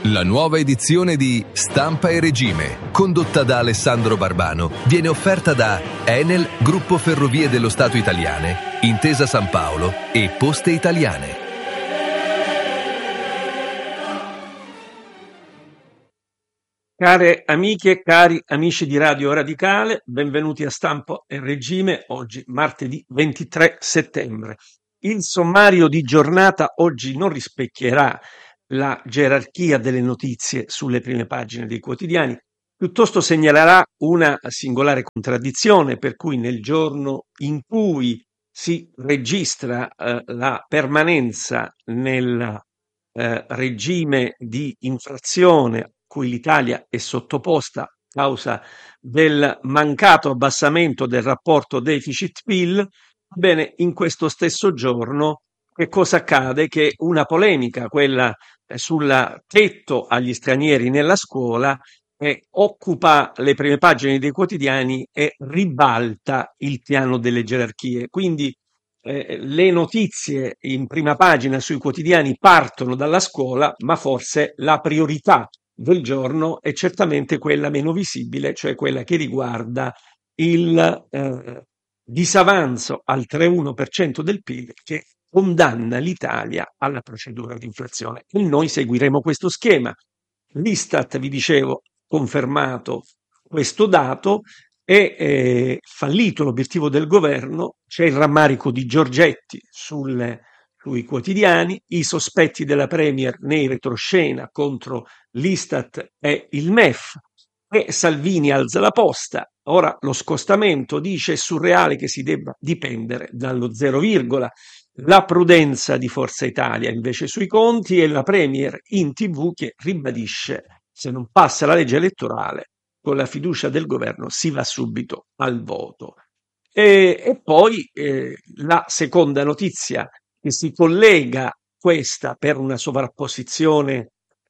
La nuova edizione di Stampa e Regime, condotta da Alessandro Barbano, viene offerta da Enel, Gruppo Ferrovie dello Stato Italiane, Intesa San Paolo e Poste Italiane. Care amiche e cari amici di Radio Radicale, benvenuti a Stampa e Regime, oggi martedì 23 settembre. Il sommario di giornata oggi non rispecchierà la gerarchia delle notizie sulle prime pagine dei quotidiani, piuttosto segnalerà una singolare contraddizione, per cui nel giorno in cui si registra la permanenza nel regime di infrazione a cui l'Italia è sottoposta a causa del mancato abbassamento del rapporto deficit-PIL, bene, in questo stesso giorno che cosa accade? Che una polemica, quella sul tetto agli stranieri nella scuola, occupa le prime pagine dei quotidiani e ribalta il piano delle gerarchie. Quindi le notizie in prima pagina sui quotidiani partono dalla scuola, ma forse la priorità del giorno è certamente quella meno visibile, cioè quella che riguarda il disavanzo al 3,1% del PIL che condanna l'Italia alla procedura di inflazione. E noi seguiremo questo schema. L'Istat, vi dicevo, confermato questo dato, è fallito l'obiettivo del governo, c'è il rammarico di Giorgetti sui quotidiani, i sospetti della Premier nei retroscena contro l'Istat e il MEF, e Salvini alza la posta. Ora lo scostamento dice è surreale che si debba dipendere dallo zero virgola. La prudenza di Forza Italia invece sui conti e la Premier in TV che ribadisce se non passa la legge elettorale con la fiducia del governo si va subito al voto. E poi la seconda notizia che si collega questa per una sovrapposizione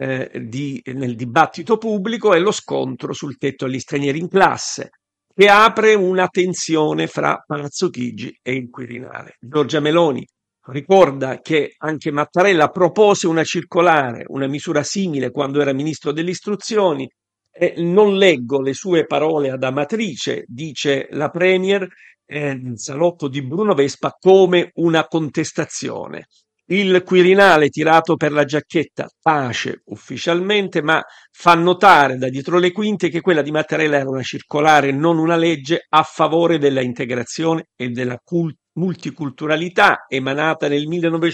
nel dibattito pubblico è lo scontro sul tetto agli stranieri in classe, che apre una tensione fra Palazzo Chigi e il Quirinale. Giorgia Meloni ricorda che anche Mattarella propose una circolare, una misura simile quando era ministro delle istruzioni. Non leggo le sue parole ad amatrice, dice la Premier, nel salotto di Bruno Vespa, come una contestazione. Il Quirinale tirato per la giacchetta tace ufficialmente, ma fa notare da dietro le quinte che quella di Mattarella era una circolare, non una legge, a favore della integrazione e della multiculturalità, emanata nel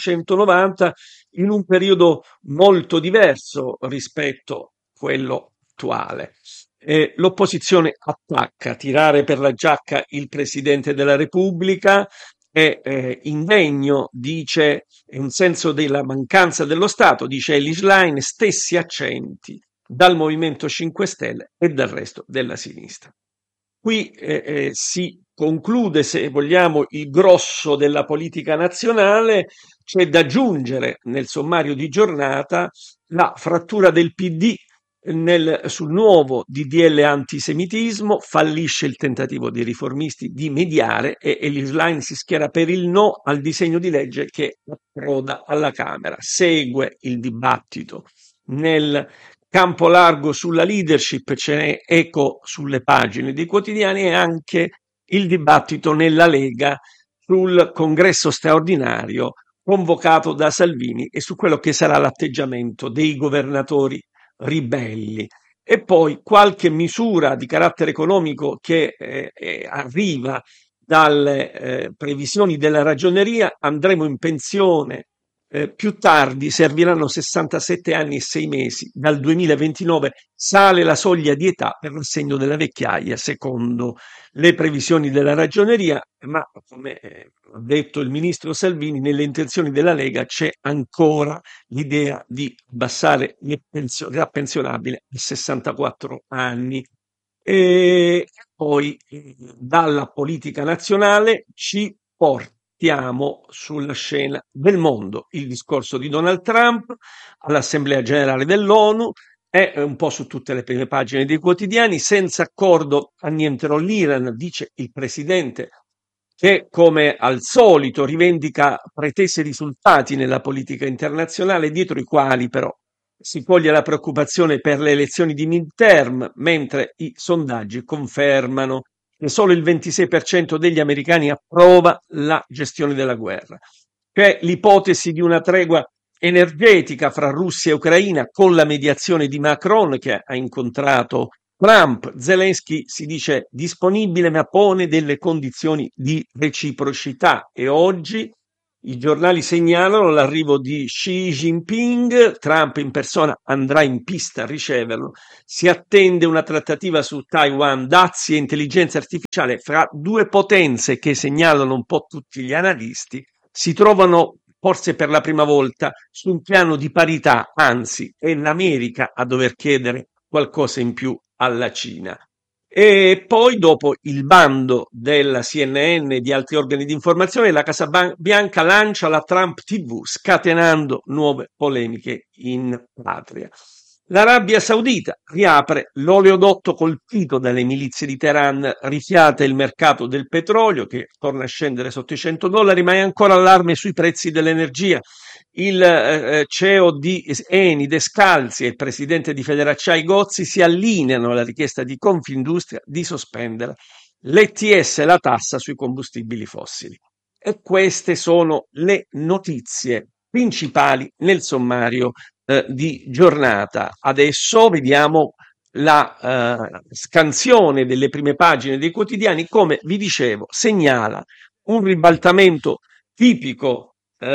1990 in un periodo molto diverso rispetto a quello attuale. L'opposizione attacca, tirare per la giacca il Presidente della Repubblica è indegno, dice, è un senso della mancanza dello Stato, dice Elly Schlein, stessi accenti dal Movimento 5 Stelle e dal resto della sinistra. Qui si conclude, se vogliamo, il grosso della politica nazionale. C'è da aggiungere nel sommario di giornata la frattura del PD sul nuovo DDL antisemitismo, fallisce il tentativo dei riformisti di mediare e Elly Schlein si schiera per il no al disegno di legge che approda alla Camera. Segue il dibattito nel campo largo sulla leadership, ce n'è eco sulle pagine dei quotidiani, e anche il dibattito nella Lega sul congresso straordinario convocato da Salvini e su quello che sarà l'atteggiamento dei governatori ribelli. E poi qualche misura di carattere economico che arriva dalle previsioni della ragioneria. Andremo in pensione più tardi, serviranno 67 anni e 6 mesi. Dal 2029 sale la soglia di età per l'assegno della vecchiaia, secondo le previsioni della ragioneria, ma come ha detto il ministro Salvini, nelle intenzioni della Lega c'è ancora l'idea di abbassare l'età pensionabile a 64 anni. E poi dalla politica nazionale ci portiamo sulla scena del mondo. Il discorso di Donald Trump all'Assemblea Generale dell'ONU è un po' su tutte le prime pagine dei quotidiani. Senza accordo annienterò l'Iran, dice il presidente, che come al solito rivendica pretesi risultati nella politica internazionale, dietro i quali però Si coglie la preoccupazione per le elezioni di midterm, mentre i sondaggi confermano che solo il 26% degli americani approva la gestione della guerra. C'è l'ipotesi di una tregua energetica fra Russia e Ucraina con la mediazione di Macron che ha incontrato Trump. Zelensky si dice disponibile ma pone delle condizioni di reciprocità e oggi i giornali segnalano l'arrivo di Xi Jinping, Trump in persona andrà in pista a riceverlo, si attende una trattativa su Taiwan, dazi e intelligenza artificiale fra due potenze che segnalano un po' tutti gli analisti, si trovano forse per la prima volta su un piano di parità, anzi è l'America a dover chiedere qualcosa in più alla Cina. E poi, dopo il bando della CNN e di altri organi di informazione, la Casa Bianca lancia la Trump TV, scatenando nuove polemiche in patria. L'Arabia Saudita riapre l'oleodotto colpito dalle milizie di Teheran, rifiata il mercato del petrolio che torna a scendere sotto i $100, ma è ancora allarme sui prezzi dell'energia. Il CEO di Eni Descalzi e il presidente di Federacciai Gozzi si allineano alla richiesta di Confindustria di sospendere l'ETS, la tassa sui combustibili fossili. E queste sono le notizie principali nel sommario di giornata. Adesso vediamo la scansione delle prime pagine dei quotidiani, come vi dicevo, segnala un ribaltamento tipico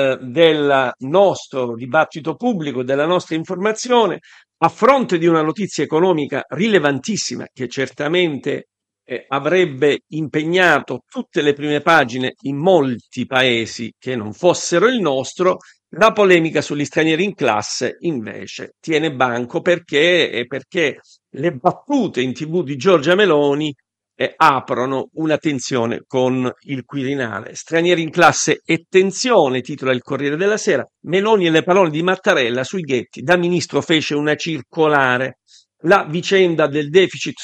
del nostro dibattito pubblico, della nostra informazione, a fronte di una notizia economica rilevantissima che certamente avrebbe impegnato tutte le prime pagine in molti paesi che non fossero il nostro. La polemica sugli stranieri in classe invece tiene banco perché le battute in TV di Giorgia Meloni aprono una tensione con il Quirinale. Stranieri in classe e tensione, titola il Corriere della Sera. Meloni e le parole di Mattarella sui ghetti. Da ministro fece una circolare. La vicenda del deficit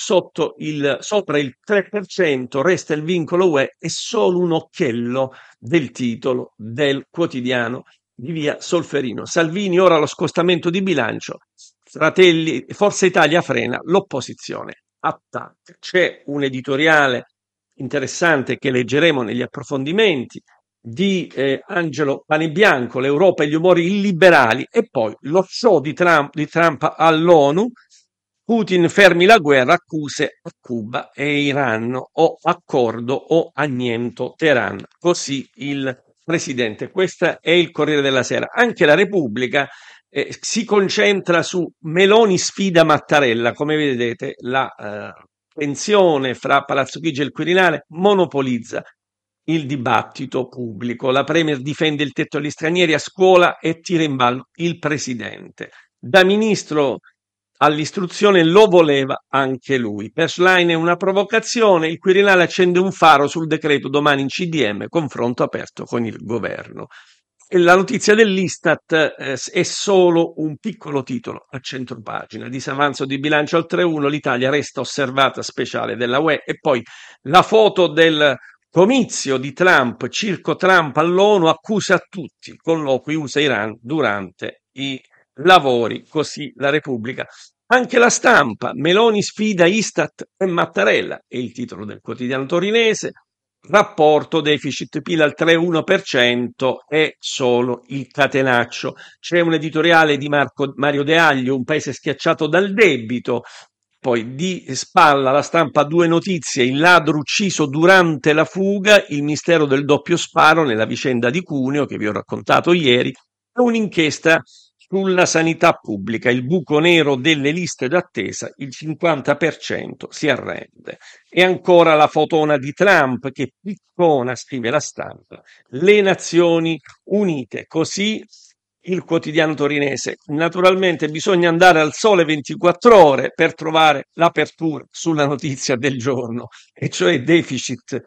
sopra il 3%, resta il vincolo UE, è solo un occhiello del titolo del quotidiano di via Solferino. Salvini ora lo scostamento di bilancio, Fratelli, Forza Italia frena, l'opposizione attacca. C'è un editoriale interessante che leggeremo negli approfondimenti di Angelo Panebianco, l'Europa e gli umori illiberali, e poi lo show di Trump all'ONU, Putin fermi la guerra, accuse a Cuba e Iran, o accordo o anniento Teheran. Così il presidente. Questo è il Corriere della Sera. Anche la Repubblica si concentra su Meloni sfida Mattarella. Come vedete, la tensione fra Palazzo Chigi e il Quirinale monopolizza il dibattito pubblico. La Premier difende il tetto agli stranieri a scuola e tira in ballo il presidente. Da ministro all'istruzione lo voleva anche lui. Punchline è una provocazione, il Quirinale accende un faro sul decreto domani in CDM, confronto aperto con il governo. E la notizia dell'Istat è solo un piccolo titolo a centropagina. Disavanzo di bilancio al 3,1, l'Italia resta osservata speciale della UE, e poi la foto del comizio di Trump, circo Trump all'ONU, accusa a tutti, colloqui USA-Iran durante i lavori, così la Repubblica. Anche la Stampa, Meloni sfida Istat e Mattarella, è il titolo del quotidiano torinese. Rapporto deficit-PIL al 3,1% è solo il catenaccio. C'è un editoriale di Mario De Aglio, un paese schiacciato dal debito. Poi di spalla la Stampa, due notizie: il ladro ucciso durante la fuga, il mistero del doppio sparo nella vicenda di Cuneo che vi ho raccontato ieri, e un'inchiesta sulla sanità pubblica, il buco nero delle liste d'attesa, il 50% si arrende. E ancora la fotona di Trump che piccona, scrive la Stampa, le Nazioni Unite, così il quotidiano torinese. Naturalmente bisogna andare al Sole 24 Ore per trovare l'apertura sulla notizia del giorno, e cioè deficit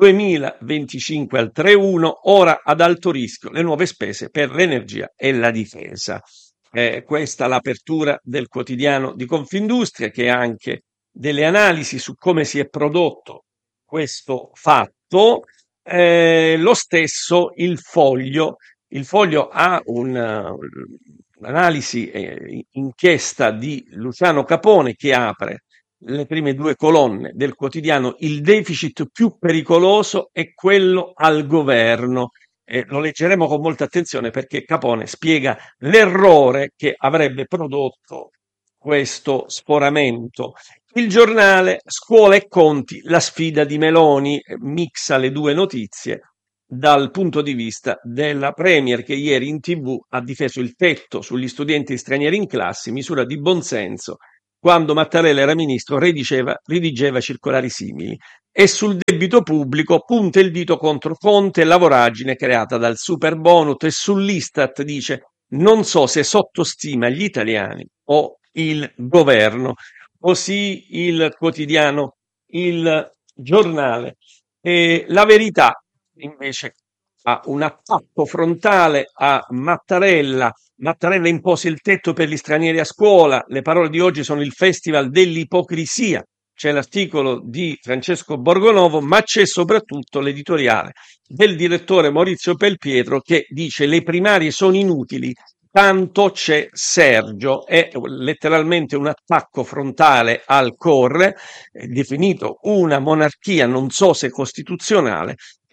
2025 al 3,1, ora ad alto rischio le nuove spese per l'energia e la difesa. Questa l'apertura del quotidiano di Confindustria, che ha anche delle analisi su come si è prodotto questo fatto. Lo stesso il Foglio. Il Foglio ha analisi inchiesta di Luciano Capone che apre le prime due colonne del quotidiano. Il deficit più pericoloso è quello al governo. Lo leggeremo con molta attenzione perché Capone spiega l'errore che avrebbe prodotto questo sforamento. Il giornale, scuola e conti, la sfida di Meloni, mixa le due notizie dal punto di vista della Premier che ieri in TV ha difeso il tetto sugli studenti stranieri in classe, misura di buonsenso, quando Mattarella era ministro redigeva circolari simili. E sul debito pubblico punta il dito contro Conte e la voragine creata dal superbonus, e sull'Istat dice non so se sottostima gli italiani o il governo. Così il quotidiano, il giornale. E la Verità invece ha un attacco frontale a Mattarella. Mattarella impose il tetto per gli stranieri a scuola. Le parole di oggi sono il festival dell'ipocrisia. C'è l'articolo di Francesco Borgonovo, ma c'è soprattutto l'editoriale del direttore Maurizio Belpietro che dice le primarie sono inutili, tanto c'è Sergio. È letteralmente un attacco frontale al Corre, definito una monarchia non so se costituzionale,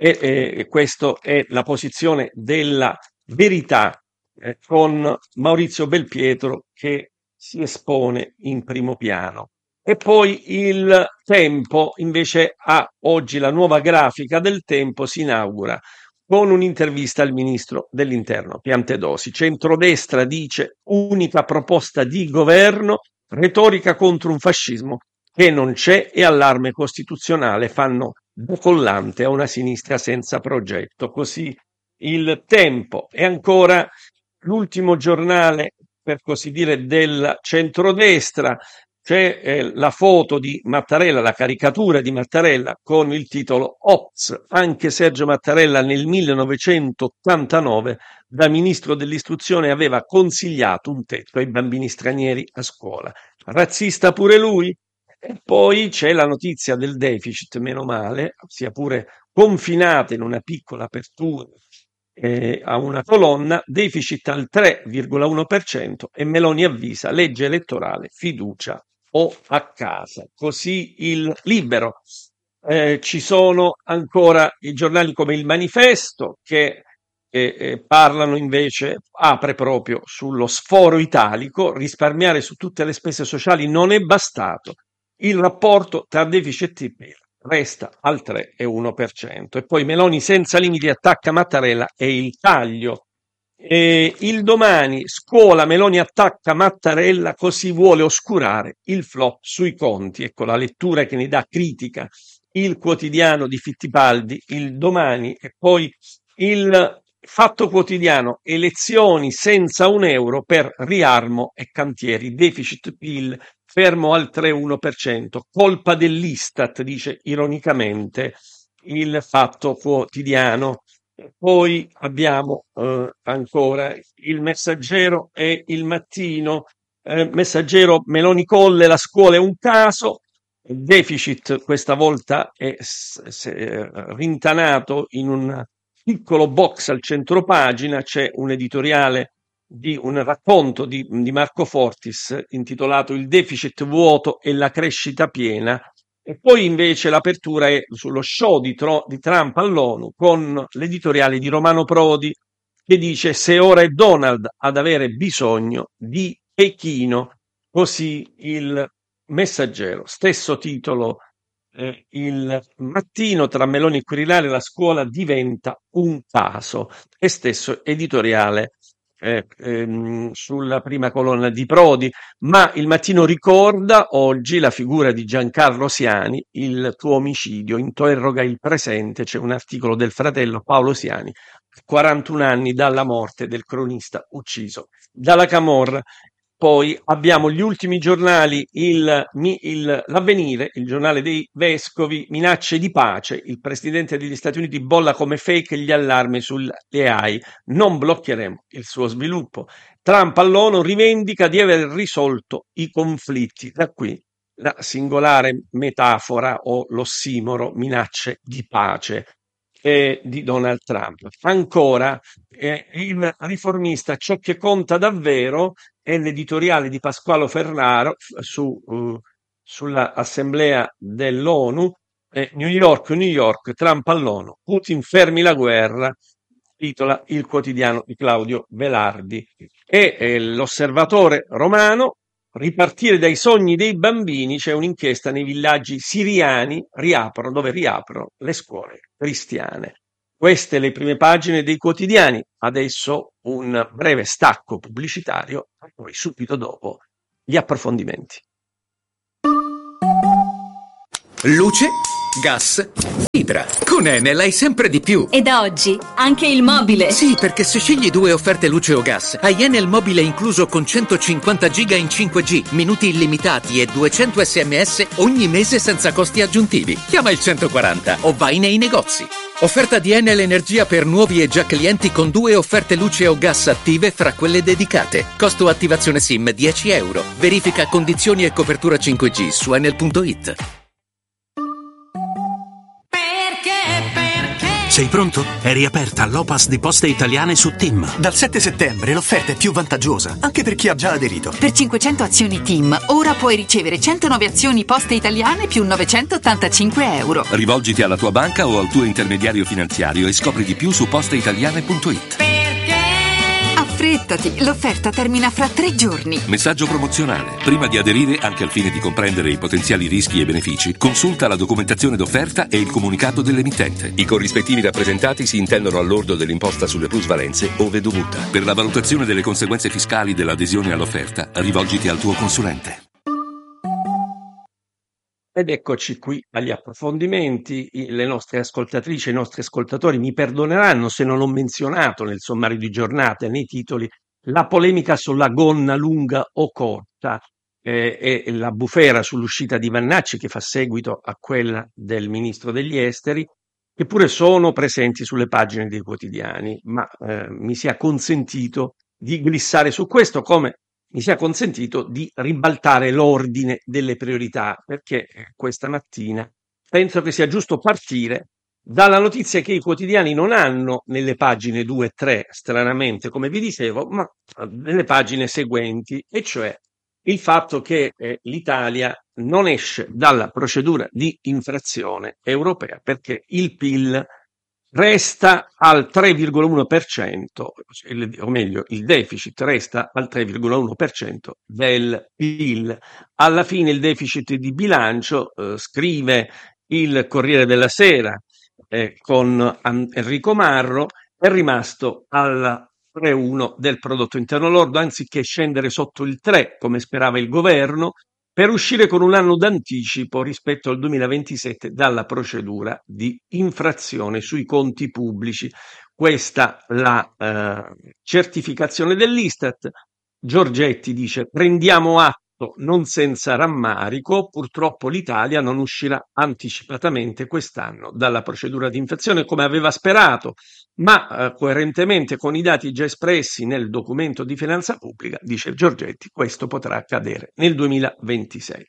e questa è la posizione della Verità con Maurizio Belpietro che si espone in primo piano. E poi il Tempo invece ha oggi la nuova grafica del Tempo, si inaugura con un'intervista al ministro dell'Interno Piantedosi. Centrodestra dice unica proposta di governo, retorica contro un fascismo che non c'è e allarme costituzionale, fanno da collante a una sinistra senza progetto. Così il Tempo. E ancora l'ultimo giornale, per così dire, del centrodestra. C'è la foto di Mattarella, la caricatura di Mattarella con il titolo Ops, anche Sergio Mattarella nel 1989 da ministro dell'istruzione aveva consigliato un tetto ai bambini stranieri a scuola. Razzista pure lui? E poi c'è la notizia del deficit, meno male, sia pure confinata in una piccola apertura a una colonna, deficit al 3,1% e Meloni avvisa legge elettorale, fiducia o a casa. Così il Libero. Ci sono ancora i giornali come il Manifesto che parlano invece, apre proprio sullo sforo italico, risparmiare su tutte le spese sociali non è bastato, il rapporto tra deficit e PIL resta al 3,1%. E poi Meloni senza limiti attacca Mattarella e il taglio. Il Domani, scuola, Meloni attacca Mattarella così vuole oscurare il flop sui conti. Ecco la lettura che ne dà critica il quotidiano di Fittipaldi, il Domani. E poi il Fatto Quotidiano, elezioni senza un euro per Riarmo e cantieri, deficit PIL fermo al 3,1%, colpa dell'Istat, dice ironicamente il Fatto Quotidiano. Poi abbiamo ancora il Messaggero e il Mattino. Messaggero, Meloni Colle, la scuola è un caso, il deficit questa volta è rintanato in un piccolo box al centro pagina, c'è un editoriale di un racconto di Marco Fortis intitolato Il deficit vuoto e la crescita piena. E poi invece l'apertura è sullo show di Trump all'ONU con l'editoriale di Romano Prodi che dice se ora è Donald ad avere bisogno di Pechino, così il Messaggero. Stesso titolo il Mattino, tra Meloni e Quirinale la scuola diventa un caso, e stesso editoriale sulla prima colonna di Prodi. Ma il Mattino ricorda oggi la figura di Giancarlo Siani, il tuo omicidio interroga il presente, c'è un articolo del fratello Paolo Siani, 41 anni dalla morte del cronista ucciso dalla camorra. Poi abbiamo gli ultimi giornali, l'Avvenire, il giornale dei vescovi, minacce di pace, il presidente degli Stati Uniti bolla come fake gli allarmi sulle AI, non bloccheremo il suo sviluppo. Trump all'ONU rivendica di aver risolto i conflitti, da qui la singolare metafora o l'ossimoro minacce di pace. di Donald Trump. Ancora, il riformista, ciò che conta davvero è l'editoriale di Pasquale Ferraro sull'assemblea dell'ONU, New York, New York, Trump all'ONU, Putin fermi la guerra, titola il quotidiano di Claudio Velardi. E l'Osservatore Romano, ripartire dai sogni dei bambini, c'è un'inchiesta nei villaggi siriani, dove riaprono le scuole cristiane. Queste le prime pagine dei quotidiani, adesso un breve stacco pubblicitario, e poi subito dopo gli approfondimenti. Luce, gas, fibra. Con Enel hai sempre di più. E da oggi anche il mobile. Sì, perché se scegli 2 offerte luce o gas, hai Enel mobile incluso con 150 giga in 5G, minuti illimitati e 200 SMS ogni mese senza costi aggiuntivi. Chiama il 140 o vai nei negozi. Offerta di Enel Energia per nuovi e già clienti con 2 offerte luce o gas attive fra quelle dedicate. Costo attivazione SIM €10. Verifica condizioni e copertura 5G su enel.it. Sei pronto? È riaperta l'Opas di Poste Italiane su TIM. Dal 7 settembre l'offerta è più vantaggiosa, anche per chi ha già aderito. Per 500 azioni TIM, ora puoi ricevere 109 azioni Poste Italiane più €985. Rivolgiti alla tua banca o al tuo intermediario finanziario e scopri di più su posteitaliane.it. Affrettati, l'offerta termina fra 3 giorni. Messaggio promozionale. Prima di aderire, anche al fine di comprendere i potenziali rischi e benefici, consulta la documentazione d'offerta e il comunicato dell'emittente. I corrispettivi rappresentati si intendono al lordo dell'imposta sulle plusvalenze ove dovuta. Per la valutazione delle conseguenze fiscali dell'adesione all'offerta, rivolgiti al tuo consulente. Ed eccoci qui agli approfondimenti. Le nostre ascoltatrici e i nostri ascoltatori mi perdoneranno se non ho menzionato nel sommario di giornata e nei titoli la polemica sulla gonna lunga o corta e la bufera sull'uscita di Vannacci, che fa seguito a quella del ministro degli esteri, che pure sono presenti sulle pagine dei quotidiani, ma mi sia consentito di glissare su questo, come mi sia consentito di ribaltare l'ordine delle priorità, perché questa mattina penso che sia giusto partire dalla notizia che i quotidiani non hanno nelle pagine 2 e 3, stranamente, come vi dicevo, ma nelle pagine seguenti, e cioè il fatto che l'Italia non esce dalla procedura di infrazione europea perché il PIL resta al 3,1%, o meglio, il deficit resta al 3,1% del PIL. Alla fine il deficit di bilancio, scrive il Corriere della Sera con Enrico Marro, è rimasto al 3,1 del prodotto interno lordo, anziché scendere sotto il 3, come sperava il governo, per uscire con un anno d'anticipo rispetto al 2027 dalla procedura di infrazione sui conti pubblici. Questa la certificazione dell'Istat. Giorgetti dice: prendiamo atto non senza rammarico, purtroppo l'Italia non uscirà anticipatamente quest'anno dalla procedura di infrazione come aveva sperato, ma coerentemente con i dati già espressi nel documento di finanza pubblica, dice Giorgetti, questo potrà accadere nel 2027.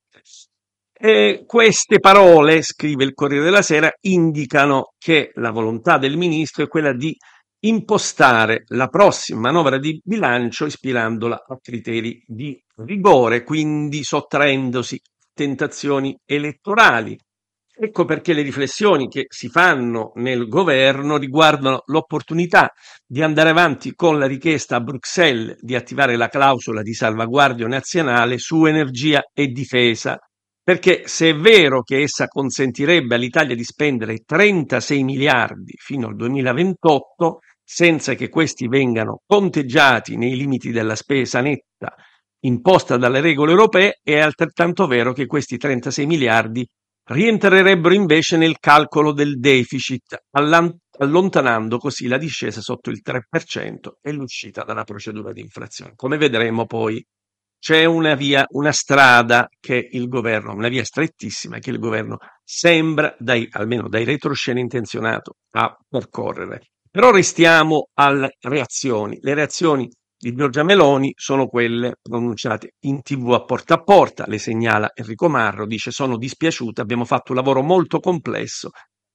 E queste parole, scrive il Corriere della Sera, indicano che la volontà del ministro è quella di impostare la prossima manovra di bilancio ispirandola a criteri di rigore, quindi sottraendosi a tentazioni elettorali. Ecco perché le riflessioni che si fanno nel governo riguardano l'opportunità di andare avanti con la richiesta a Bruxelles di attivare la clausola di salvaguardia nazionale su energia e difesa, perché se è vero che essa consentirebbe all'Italia di spendere 36 miliardi fino al 2028, senza che questi vengano conteggiati nei limiti della spesa netta imposta dalle regole europee, è altrettanto vero che questi 36 miliardi rientrerebbero invece nel calcolo del deficit, allontanando così la discesa sotto il 3% e l'uscita dalla procedura di infrazione. Come vedremo poi c'è una via, una strada che il governo, una via strettissima che il governo sembra, almeno dai retroscena intenzionato, a percorrere. Però restiamo alle reazioni. Le reazioni di Giorgia Meloni sono quelle pronunciate in TV a porta, le segnala Enrico Marro, dice: sono dispiaciuta, abbiamo fatto un lavoro molto complesso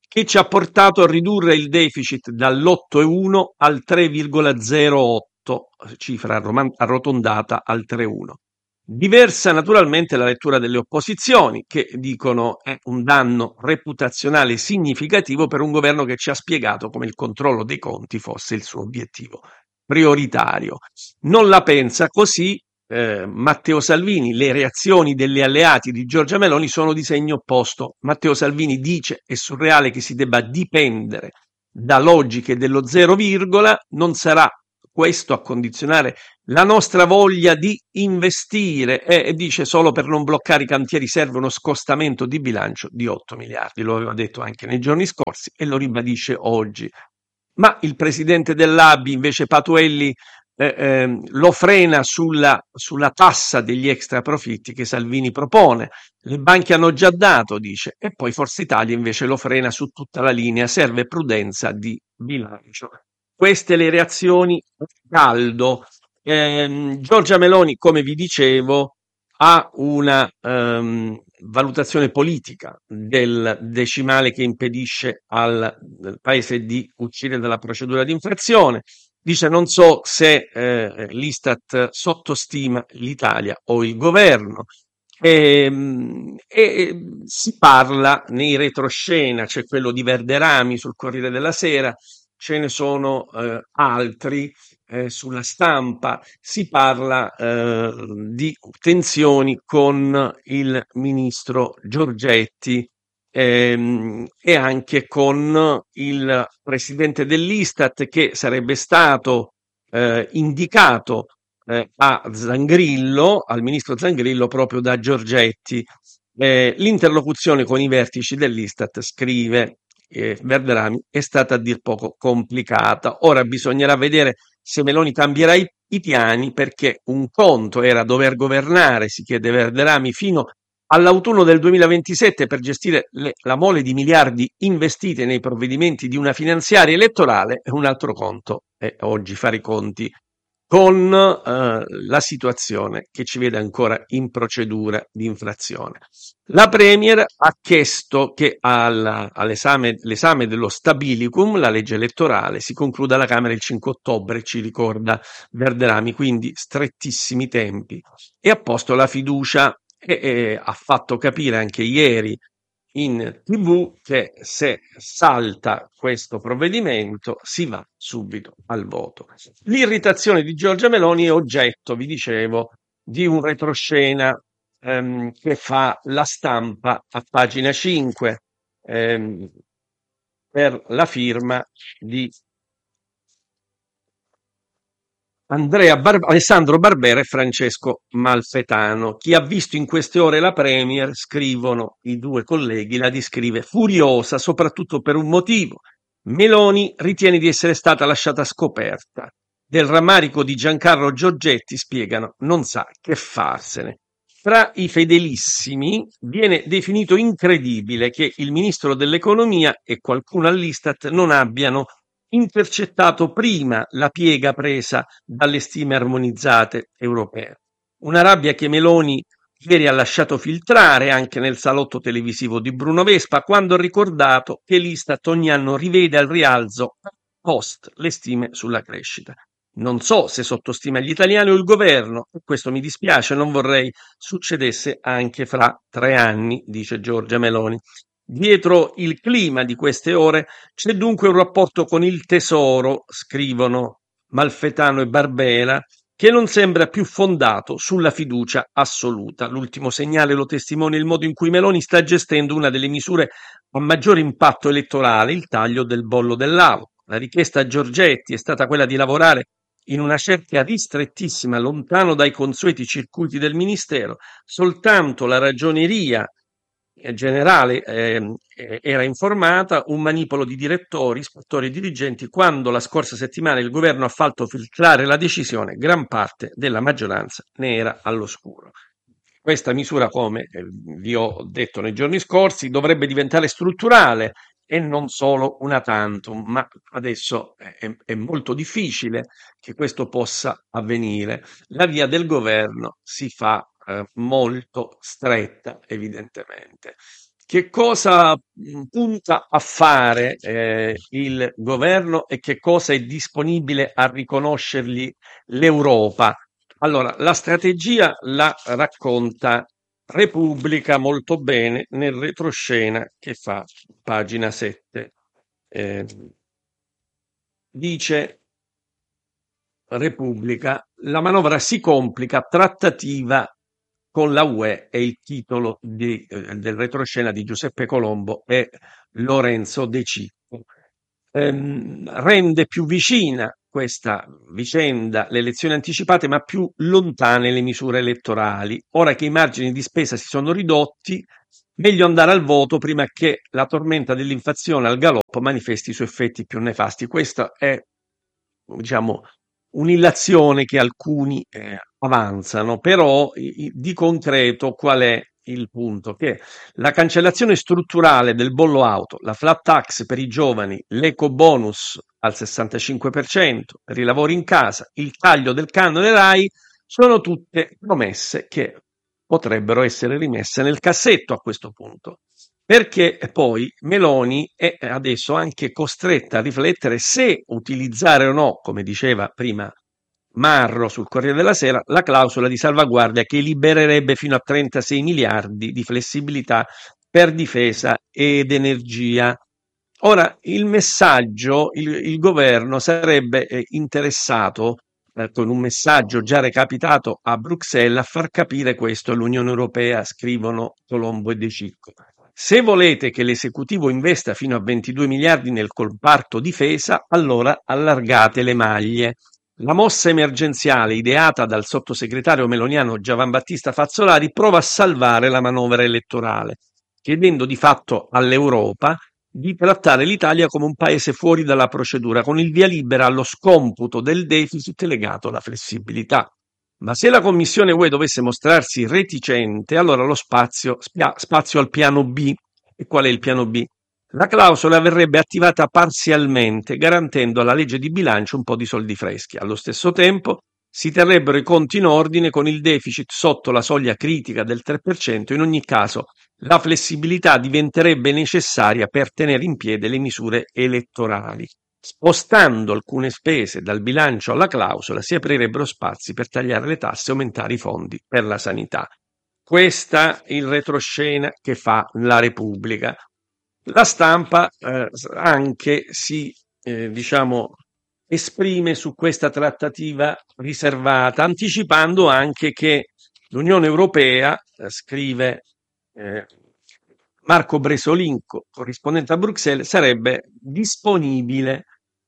che ci ha portato a ridurre il deficit dall'8,1 al 3,08, cifra arrotondata al 3,1. Diversa naturalmente la lettura delle opposizioni, che dicono è un danno reputazionale significativo per un governo che ci ha spiegato come il controllo dei conti fosse il suo obiettivo prioritario. Non la pensa così Matteo Salvini. Le reazioni degli alleati di Giorgia Meloni sono di segno opposto. Matteo Salvini dice è surreale che si debba dipendere da logiche dello zero virgola, non sarà questo a condizionare la nostra voglia di investire, e dice solo per non bloccare i cantieri serve uno scostamento di bilancio di 8 miliardi, lo aveva detto anche nei giorni scorsi e lo ribadisce oggi. Ma il presidente dell'ABI, invece Patuelli, lo frena sulla tassa degli extra profitti che Salvini propone. Le banche hanno già dato, dice, e poi Forza Italia invece lo frena su tutta la linea, serve prudenza di bilancio. Queste le reazioni a caldo. Giorgia Meloni, come vi dicevo, ha una valutazione politica del decimale che impedisce al paese di uscire dalla procedura di infrazione. Dice non so se l'Istat sottostima l'Italia o il governo. E si parla nei retroscena, c'è quello di Verderami sul Corriere della Sera, ce ne sono altri sulla Stampa, si parla di tensioni con il ministro Giorgetti e anche con il presidente dell'Istat che sarebbe stato indicato a Zangrillo, al ministro Zangrillo proprio da Giorgetti. L'interlocuzione con i vertici dell'Istat, scrive Verderami, è stata a dir poco complicata. Ora bisognerà vedere se Meloni cambierà i piani, perché un conto era dover governare, si chiede Verderami, fino all'autunno del 2027 per gestire la mole di miliardi investiti nei provvedimenti di una finanziaria elettorale, e un altro conto è oggi fare i conti con la situazione che ci vede ancora in procedura di infrazione. La Premier ha chiesto che l'esame dello Stabilicum, la legge elettorale, si concluda alla Camera il 5 ottobre, ci ricorda Verderami, quindi strettissimi tempi, e ha posto la fiducia e ha fatto capire anche ieri in TV che se salta questo provvedimento si va subito al voto. L'irritazione di Giorgia Meloni è oggetto, vi dicevo, di un retroscena che fa La Stampa a pagina 5 per la firma di Alessandro Barbera e Francesco Malfetano. Chi ha visto in queste ore la Premier, scrivono i due colleghi, la descrive furiosa soprattutto per un motivo. Meloni ritiene di essere stata lasciata scoperta. Del rammarico di Giancarlo Giorgetti, spiegano, non sa che farsene. Tra i fedelissimi viene definito incredibile che il ministro dell'economia e qualcuno all'Istat non abbiano intercettato prima la piega presa dalle stime armonizzate europee. Una rabbia che Meloni ieri ha lasciato filtrare anche nel salotto televisivo di Bruno Vespa, quando ha ricordato che l'Istat ogni anno rivede al rialzo post le stime sulla crescita. Non so se sottostima gli italiani o il governo, e questo mi dispiace, non vorrei succedesse anche fra 3 anni, dice Giorgia Meloni. Dietro il clima di queste ore c'è dunque un rapporto con il tesoro, scrivono Malfetano e Barbera, che non sembra più fondato sulla fiducia assoluta. L'ultimo segnale lo testimonia il modo in cui Meloni sta gestendo una delle misure a maggiore impatto elettorale, il taglio del bollo dell'auto. La richiesta a Giorgetti è stata quella di lavorare in una cerchia ristrettissima, lontano dai consueti circuiti del Ministero. Soltanto la Ragioneria generale era informata, un manipolo di direttori, ispettori e dirigenti. Quando la scorsa settimana il governo ha fatto filtrare la decisione, gran parte della maggioranza ne era all'oscuro. Questa misura, come vi ho detto nei giorni scorsi, dovrebbe diventare strutturale e non solo una tantum, ma adesso è molto difficile che questo possa avvenire. La via del governo si fa molto stretta, evidentemente. Che cosa punta a fare il governo e che cosa è disponibile a riconoscergli l'Europa? Allora, la strategia la racconta Repubblica molto bene nel retroscena che fa pagina 7. Dice Repubblica, la manovra si complica, trattativa con la UE è il titolo del retroscena di Giuseppe Colombo e Lorenzo De Cicco. Rende più vicina questa vicenda le elezioni anticipate, ma più lontane le misure elettorali. Ora che i margini di spesa si sono ridotti, meglio andare al voto prima che la tormenta dell'inflazione al galoppo manifesti i suoi effetti più nefasti. Questa è, diciamo, un'illazione che alcuni avanzano, però di concreto qual è il punto? Che la cancellazione strutturale del bollo auto, la flat tax per i giovani, l'eco bonus al 65% per i lavori in casa, il taglio del canone RAI sono tutte promesse che potrebbero essere rimesse nel cassetto a questo punto. Perché poi Meloni è adesso anche costretta a riflettere se utilizzare o no, come diceva prima Marro sul Corriere della Sera, la clausola di salvaguardia che libererebbe fino a 36 miliardi di flessibilità per difesa ed energia. Ora, il messaggio, il governo sarebbe interessato, con un messaggio già recapitato a Bruxelles, a far capire questo all'Unione Europea, scrivono Colombo e De Cicco. Se volete che l'esecutivo investa fino a 22 miliardi nel comparto difesa, allora allargate le maglie. La mossa emergenziale ideata dal sottosegretario meloniano Giovanbattista Fazzolari prova a salvare la manovra elettorale, chiedendo di fatto all'Europa di trattare l'Italia come un paese fuori dalla procedura, con il via libera allo scomputo del deficit legato alla flessibilità. Ma se la Commissione UE dovesse mostrarsi reticente, allora lo spazio al piano B. E qual è il piano B? La clausola verrebbe attivata parzialmente, garantendo alla legge di bilancio un po' di soldi freschi. Allo stesso tempo si terrebbero i conti in ordine con il deficit sotto la soglia critica del 3%. In ogni caso, la flessibilità diventerebbe necessaria per tenere in piedi le misure elettorali. Spostando alcune spese dal bilancio alla clausola si aprirebbero spazi per tagliare le tasse e aumentare i fondi per la sanità. Questa è il retroscena che fa la Repubblica. La Stampa anche si esprime su questa trattativa riservata, anticipando anche che l'Unione Europea, scrive Marco Bresolinco, corrispondente a Bruxelles, sarebbe disponibile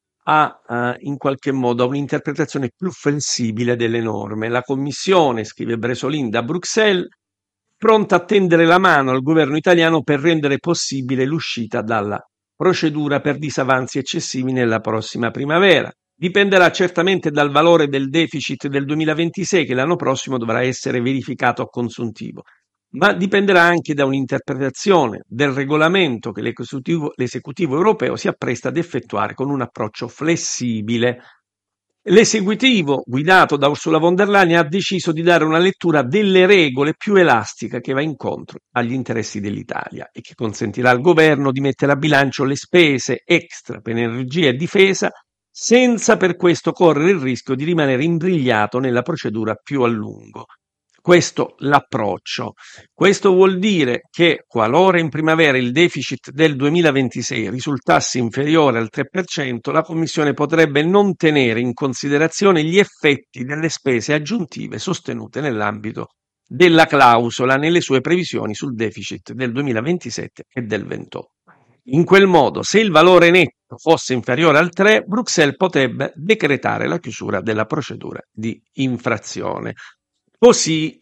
in qualche modo a un'interpretazione più flessibile delle norme. La Commissione, scrive Bresolin da Bruxelles, pronta a tendere la mano al governo italiano per rendere possibile l'uscita dalla procedura per disavanzi eccessivi nella prossima primavera. Dipenderà certamente dal valore del deficit del 2026, che l'anno prossimo dovrà essere verificato a consuntivo, ma dipenderà anche da un'interpretazione del regolamento che l'esecutivo europeo si appresta ad effettuare con un approccio flessibile. L'esecutivo, guidato da Ursula von der Leyen, ha deciso di dare una lettura delle regole più elastica che va incontro agli interessi dell'Italia e che consentirà al governo di mettere a bilancio le spese extra per energia e difesa senza per questo correre il rischio di rimanere imbrigliato nella procedura più a lungo. Questo l'approccio. Questo vuol dire che qualora in primavera il deficit del 2026 risultasse inferiore al 3%, la Commissione potrebbe non tenere in considerazione gli effetti delle spese aggiuntive sostenute nell'ambito della clausola nelle sue previsioni sul deficit del 2027 e del 2028. In quel modo, se il valore netto fosse inferiore al 3, Bruxelles potrebbe decretare la chiusura della procedura di infrazione. Così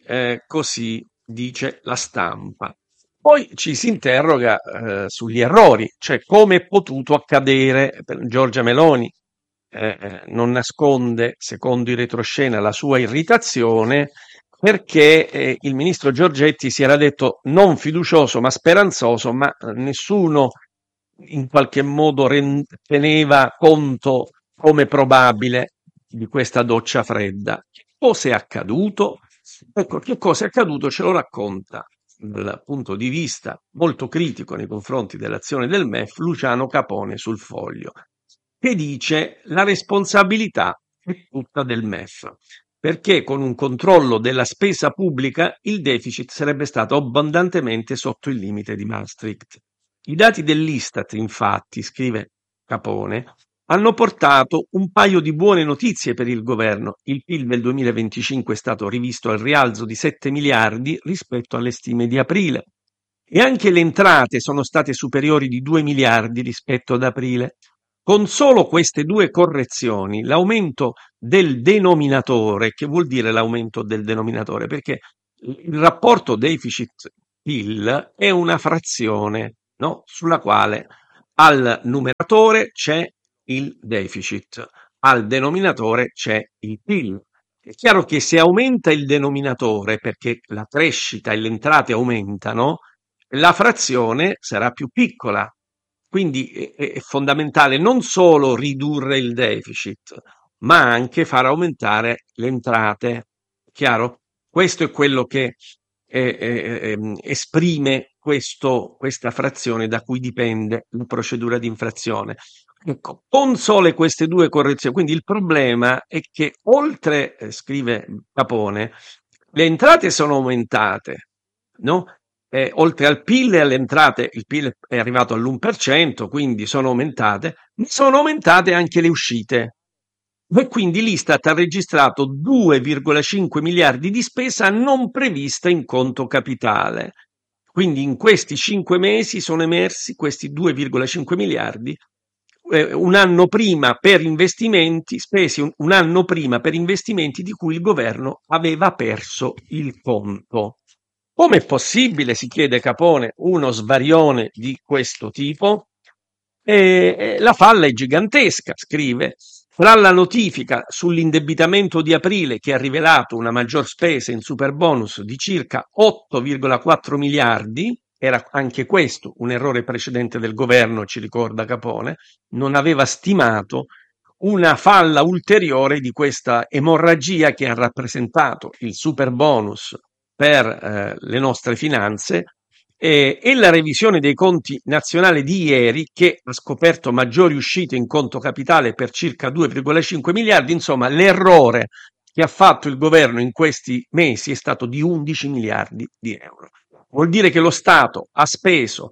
dice la Stampa. Poi ci si interroga sugli errori, cioè come è potuto accadere. Giorgia Meloni non nasconde, secondo il retroscena, la sua irritazione perché il ministro Giorgetti si era detto non fiducioso ma speranzoso, ma nessuno in qualche modo teneva conto come probabile di questa doccia fredda. Che cosa è accaduto? Ecco, che cosa è accaduto ce lo racconta dal punto di vista molto critico nei confronti dell'azione del MEF, Luciano Capone sul Foglio, che dice la responsabilità è tutta del MEF, perché con un controllo della spesa pubblica il deficit sarebbe stato abbondantemente sotto il limite di Maastricht. I dati dell'Istat, infatti, scrive Capone, hanno portato un paio di buone notizie per il governo. Il PIL del 2025 è stato rivisto al rialzo di 7 miliardi rispetto alle stime di aprile e anche le entrate sono state superiori di 2 miliardi rispetto ad aprile. Con solo queste due correzioni, l'aumento del denominatore, che vuol dire l'aumento del denominatore? Perché il rapporto deficit-PIL è una frazione, no? Sulla quale al numeratore c'è il deficit, al denominatore c'è il PIL. È chiaro che se aumenta il denominatore, perché la crescita e le entrate aumentano, la frazione sarà più piccola. Quindi è fondamentale non solo ridurre il deficit, ma anche far aumentare le entrate. Chiaro? Questo è quello che esprime questa frazione da cui dipende la procedura di infrazione. Ecco, con sole queste due correzioni, quindi il problema è che oltre, scrive Capone, le entrate sono aumentate, no? Oltre al PIL e alle entrate, il PIL è arrivato all'1%, quindi sono aumentate, ma sono aumentate anche le uscite. E quindi l'Istat ha registrato 2,5 miliardi di spesa non prevista in conto capitale. Quindi in questi 5 mesi sono emersi questi 2,5 miliardi un anno prima per investimenti, spesi un anno prima per investimenti di cui il governo aveva perso il conto. Come è possibile, si chiede Capone, uno svarione di questo tipo? La falla è gigantesca, scrive. Tra la notifica sull'indebitamento di aprile, che ha rivelato una maggior spesa in superbonus di circa 8,4 miliardi, era anche questo un errore precedente del governo, ci ricorda Capone, non aveva stimato una falla ulteriore di questa emorragia che ha rappresentato il superbonus per le nostre finanze e la revisione dei conti nazionali di ieri, che ha scoperto maggiori uscite in conto capitale per circa 2,5 miliardi. Insomma, l'errore che ha fatto il governo in questi mesi è stato di 11 miliardi di euro. Vuol dire che lo Stato ha speso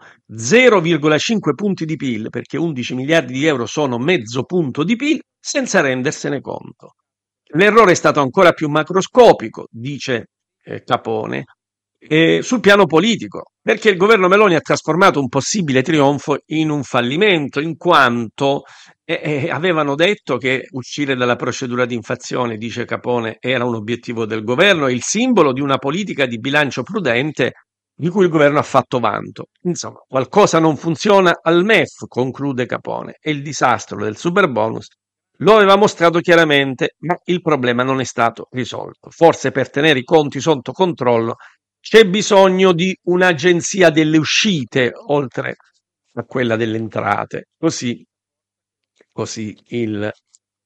0,5 punti di PIL, perché 11 miliardi di euro sono mezzo punto di PIL, senza rendersene conto. L'errore è stato ancora più macroscopico, dice Capone, sul piano politico, perché il governo Meloni ha trasformato un possibile trionfo in un fallimento, in quanto avevano detto che uscire dalla procedura di infrazione, dice Capone, era un obiettivo del governo e il simbolo di una politica di bilancio prudente di cui il governo ha fatto vanto. Insomma, qualcosa non funziona al MEF, conclude Capone, e il disastro del superbonus lo aveva mostrato chiaramente, ma il problema non è stato risolto. Forse per tenere i conti sotto controllo c'è bisogno di un'agenzia delle uscite, oltre a quella delle entrate. Così il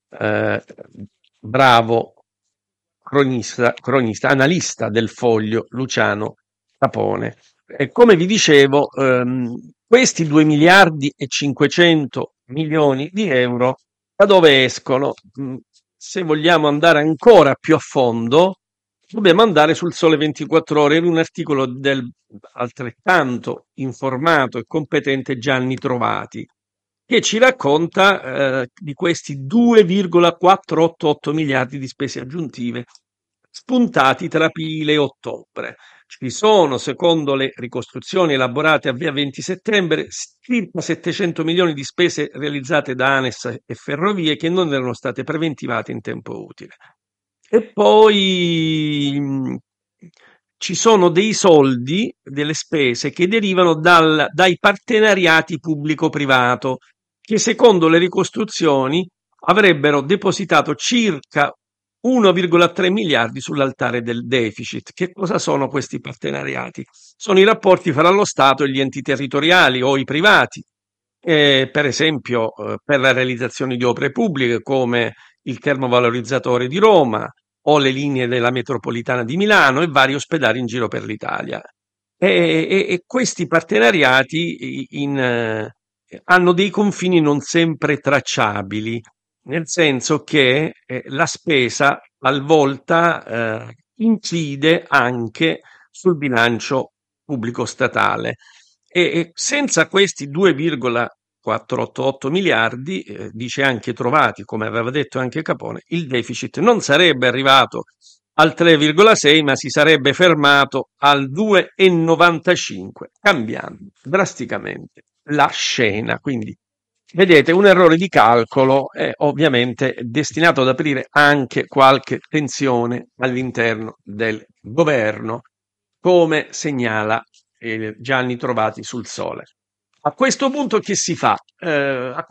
bravo cronista, analista del Foglio, Luciano Capone. E come vi dicevo, questi 2 miliardi e 500 milioni di euro da dove escono? Se vogliamo andare ancora più a fondo, dobbiamo andare sul Sole 24 Ore, in un articolo del altrettanto informato e competente Gianni Trovati, che ci racconta di questi 2,488 miliardi di spese aggiuntive spuntati tra aprile e ottobre. Ci sono, secondo le ricostruzioni elaborate a via 20 settembre, circa 700 milioni di spese realizzate da ANES e Ferrovie che non erano state preventivate in tempo utile. E poi ci sono dei soldi, delle spese che derivano dai partenariati pubblico-privato, che secondo le ricostruzioni avrebbero depositato circa 1,3 miliardi sull'altare del deficit. Che cosa sono questi partenariati? Sono i rapporti fra lo Stato e gli enti territoriali o i privati, per esempio per la realizzazione di opere pubbliche come il termovalorizzatore di Roma o le linee della metropolitana di Milano e vari ospedali in giro per l'Italia. e questi partenariati hanno dei confini non sempre tracciabili, nel senso che la spesa talvolta incide anche sul bilancio pubblico statale e senza questi 2,488 miliardi, dice anche Trovati, come aveva detto anche Capone, il deficit non sarebbe arrivato al 3,6 ma si sarebbe fermato al 2,95, cambiando drasticamente la scena. Quindi vedete, un errore di calcolo è ovviamente destinato ad aprire anche qualche tensione all'interno del governo, come segnala Gianni Trovati sul Sole. A questo punto che si fa?